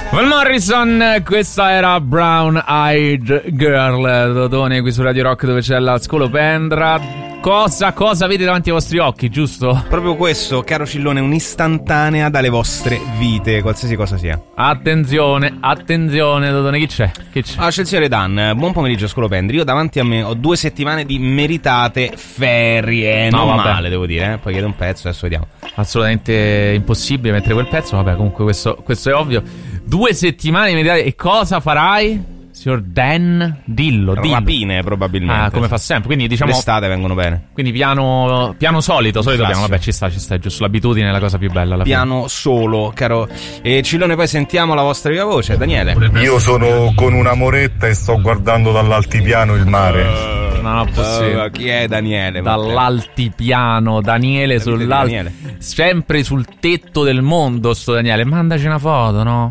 Van Morrison, questa era Brown Eyed Girl, Dodone qui su Radio Rock, dove c'è la scolopendra. Cosa avete davanti ai vostri occhi, giusto? Proprio questo, caro Cillone, un'istantanea dalle vostre vite, qualsiasi cosa sia. Attenzione, Dodone, chi c'è? Ah, c'è il signore Dan, buon pomeriggio scolopendri. Io davanti a me ho 2 settimane di meritate ferie. No, non vabbè. male, devo dire, Poi chiede un pezzo, adesso vediamo. Assolutamente impossibile mettere quel pezzo, vabbè, comunque questo è ovvio. 2 settimane immediate. E cosa farai? Signor Dan, dillo. Rapine probabilmente. Ah, come fa sempre. Quindi diciamo l'estate vengono bene. Quindi piano solito piano. Vabbè, ci sta, è giusto. L'abitudine è la cosa più bella alla piano fine. Solo, caro. E Cillone, poi sentiamo la vostra viva voce, Daniele. Io sono con una moretta e sto guardando dall'altipiano il mare. Non è possibile. Chi è Daniele? Dall'altipiano, Daniele Daniele. sempre sul tetto del mondo sto Daniele. Mandaci una foto, no?